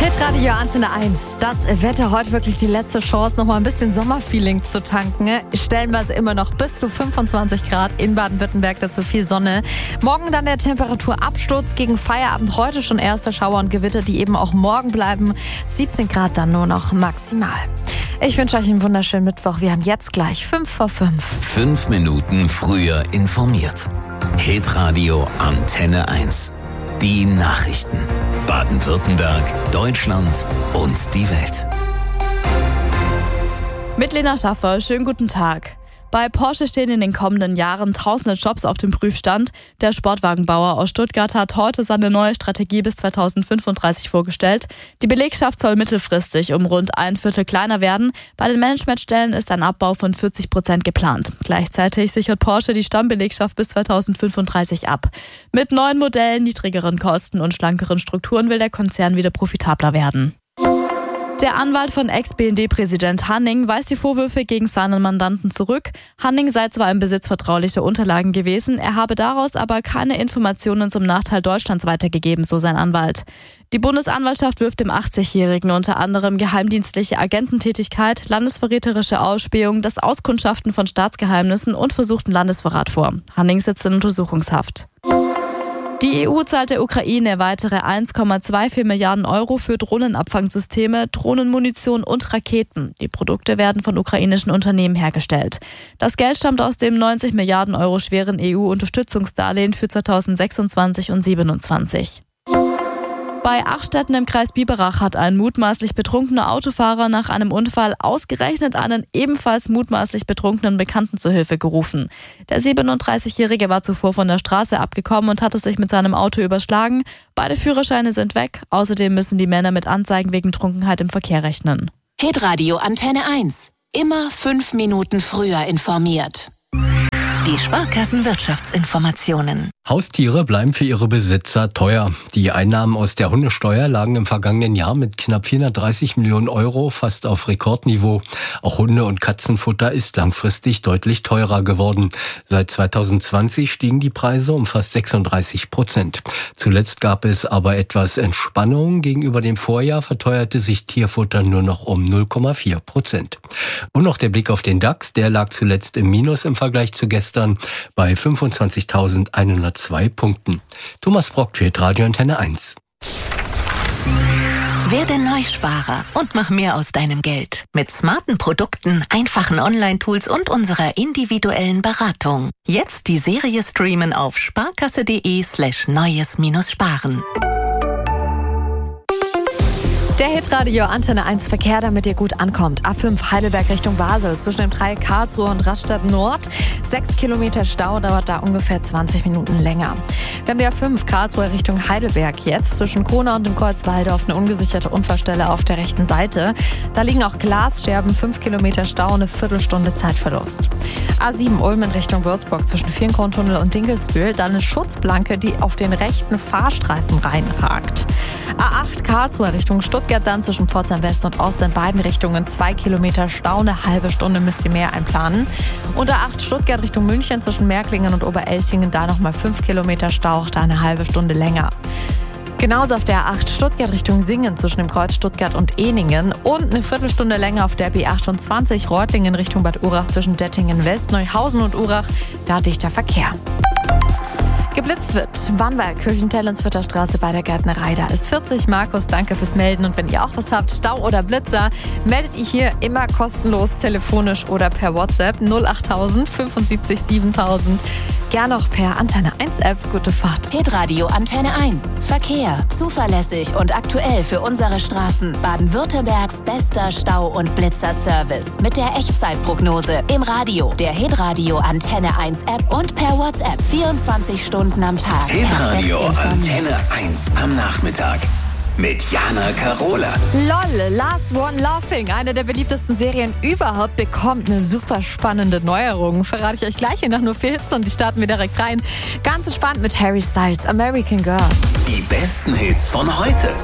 Hitradio Antenne 1. Das Wetter heute wirklich die letzte Chance, nochmal ein bisschen Sommerfeeling zu tanken. Stellenweise immer noch bis zu 25 Grad in Baden-Württemberg, dazu viel Sonne. Morgen dann der Temperaturabsturz gegen Feierabend. Heute schon erste Schauer und Gewitter, die eben auch morgen bleiben. 17 Grad dann nur noch maximal. Ich wünsche euch einen wunderschönen Mittwoch. Wir haben jetzt gleich 5:05. 5 Minuten früher informiert. Hitradio Antenne 1. Die Nachrichten. Baden-Württemberg, Deutschland und die Welt. Mit Lena Schaffer, schönen guten Tag. Bei Porsche stehen in den kommenden Jahren tausende Jobs auf dem Prüfstand. Der Sportwagenbauer aus Stuttgart hat heute seine neue Strategie bis 2035 vorgestellt. Die Belegschaft soll mittelfristig um rund 1/4 kleiner werden. Bei den Managementstellen ist ein Abbau von 40% geplant. Gleichzeitig sichert Porsche die Stammbelegschaft bis 2035 ab. Mit neuen Modellen, niedrigeren Kosten und schlankeren Strukturen will der Konzern wieder profitabler werden. Der Anwalt von Ex-BND-Präsident Hanning weist die Vorwürfe gegen seinen Mandanten zurück. Hanning sei zwar im Besitz vertraulicher Unterlagen gewesen, er habe daraus aber keine Informationen zum Nachteil Deutschlands weitergegeben, so sein Anwalt. Die Bundesanwaltschaft wirft dem 80-Jährigen unter anderem geheimdienstliche Agententätigkeit, landesverräterische Ausspähung, das Auskundschaften von Staatsgeheimnissen und versuchten Landesverrat vor. Hanning sitzt in Untersuchungshaft. Die EU zahlt der Ukraine weitere 1,24 Milliarden Euro für Drohnenabfangsysteme, Drohnenmunition und Raketen. Die Produkte werden von ukrainischen Unternehmen hergestellt. Das Geld stammt aus dem 90 Milliarden Euro schweren EU-Unterstützungsdarlehen für 2026 und 2027. Bei Achstetten im Kreis Biberach hat ein mutmaßlich betrunkener Autofahrer nach einem Unfall ausgerechnet einen ebenfalls mutmaßlich betrunkenen Bekannten zur Hilfe gerufen. Der 37-Jährige war zuvor von der Straße abgekommen und hatte sich mit seinem Auto überschlagen. Beide Führerscheine sind weg. Außerdem müssen die Männer mit Anzeigen wegen Trunkenheit im Verkehr rechnen. Hitradio Antenne 1. Immer 5 Minuten früher informiert. Die Sparkassenwirtschaftsinformationen. Haustiere bleiben für ihre Besitzer teuer. Die Einnahmen aus der Hundesteuer lagen im vergangenen Jahr mit knapp 430 Millionen Euro fast auf Rekordniveau. Auch Hunde- und Katzenfutter ist langfristig deutlich teurer geworden. Seit 2020 stiegen die Preise um fast 36%. Zuletzt gab es aber etwas Entspannung. Gegenüber dem Vorjahr verteuerte sich Tierfutter nur noch um 0,4%. Und noch der Blick auf den DAX. Der lag zuletzt im Minus im Vergleich zu gestern bei 25.102 Punkten. Thomas Brock für Radio Antenne 1. Werde Neusparer und mach mehr aus deinem Geld. Mit smarten Produkten, einfachen Online-Tools und unserer individuellen Beratung. Jetzt die Serie streamen auf sparkasse.de/neues-sparen. Der Hitradio Antenne 1 Verkehr, damit ihr gut ankommt. A5 Heidelberg Richtung Basel, zwischen dem Dreieck Karlsruhe und Rastatt Nord. 6 Kilometer Stau, dauert da ungefähr 20 Minuten länger. Wir haben die A5 Karlsruhe Richtung Heidelberg jetzt. Zwischen Kona und dem Kreuz Walldorf eine ungesicherte Unfallstelle auf der rechten Seite. Da liegen auch Glasscherben, 5 Kilometer Stau, eine Viertelstunde Zeitverlust. A7 Ulm in Richtung Würzburg, zwischen Vierenkrontunnel und Dinkelsbühl. Da eine Schutzplanke, die auf den rechten Fahrstreifen reinragt. A8 Karlsruhe Richtung Stuttgart, dann zwischen Pforzheim West und Ost in beiden Richtungen 2 Kilometer Stau, eine halbe Stunde müsst ihr mehr einplanen. Und A8 Stuttgart Richtung München zwischen Märklingen und Oberelchingen, da nochmal 5 Kilometer Stau, da eine halbe Stunde länger. Genauso auf der A8 Stuttgart Richtung Singen zwischen dem Kreuz Stuttgart und Ehningen und eine Viertelstunde länger auf der B28 Reutlingen Richtung Bad Urach zwischen Dettingen West, Neuhausen und Urach, da dichter Verkehr. Geblitzt wird Bannwald, Kirchentell-Enswürter Straße bei der Gärtnerei. Da ist 40. Markus, danke fürs Melden. Und wenn ihr auch was habt, Stau oder Blitzer, meldet ihr hier immer kostenlos telefonisch oder per WhatsApp 08000 75 7000. Gern auch per Antenne 1 App. Gute Fahrt. Hitradio Antenne 1. Verkehr. Zuverlässig und aktuell für unsere Straßen. Baden-Württembergs bester Stau- und Blitzerservice. Mit der Echtzeitprognose. Im Radio, der Hitradio Antenne 1 App und per WhatsApp. 24 Stunden am Tag. Hitradio Antenne 1 am Nachmittag. Mit Jana Karola. LOL, Last One Laughing, eine der beliebtesten Serien überhaupt, bekommt eine super spannende Neuerung. Verrate ich euch gleich hier nach nur 4 Hits und die starten wir direkt rein. Ganz entspannt mit Harry Styles, American Girl. Die besten Hits von heute.